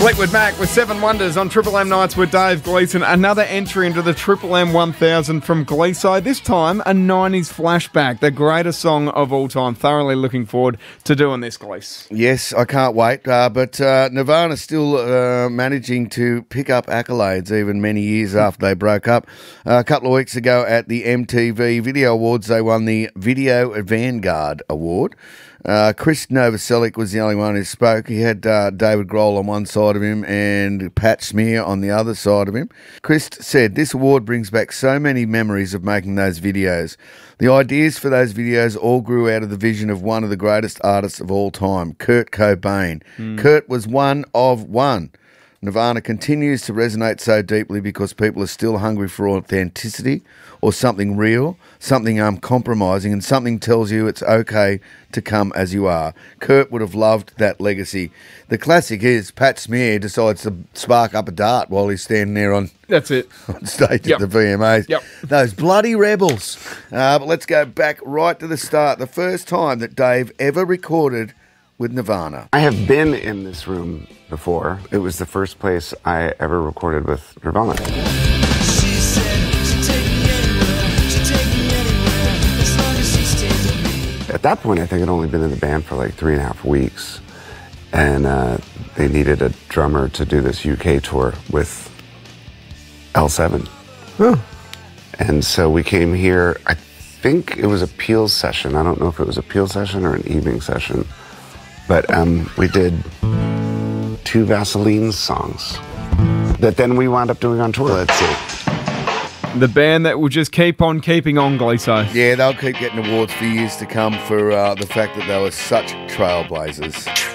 Fleetwood Mac with Seven Wonders on Triple M Nights with Dave Gleeson. Another entry into the Triple M 1000 from Gleeso. This time, a 90s flashback. The greatest song of all time. Thoroughly looking forward to doing this, Glees. Yes, I can't wait. But Nirvana still managing to pick up accolades even many years after they broke up. A couple of weeks ago at the MTV Video Awards, they won the Video Vanguard Award. Chris Novoselic was the only one who spoke. He had David Grohl on one side of him and Pat Smear on the other side of him. Chris said, "This award brings back so many memories of making those videos. The ideas for those videos all grew out of the vision of one of the greatest artists of all time, Kurt Cobain. Kurt was one of one. Nirvana continues to resonate so deeply because people are still hungry for authenticity or something real, something uncompromising, and something tells you it's okay to come as you are. Kurt would have loved that legacy." The classic is Pat Smear decides to spark up a dart while he's standing there on stage at the VMAs. Yep. Those bloody rebels. But let's go back right to the start. The first time that Dave ever recorded with Nirvana. I have been in this room before. It was the first place I ever recorded with Nirvana. At that point, I think I'd only been in the band for like 3.5 weeks. And they needed a drummer to do this UK tour with L7. Huh. And so we came here, I think it was a Peel session. I don't know if it was a Peel session or an evening session. But we did 2 Vaseline songs that then we wound up doing on tour. Let's see. The band that will just keep on keeping on, Gleeso. Yeah, they'll keep getting awards for years to come for the fact that they were such trailblazers.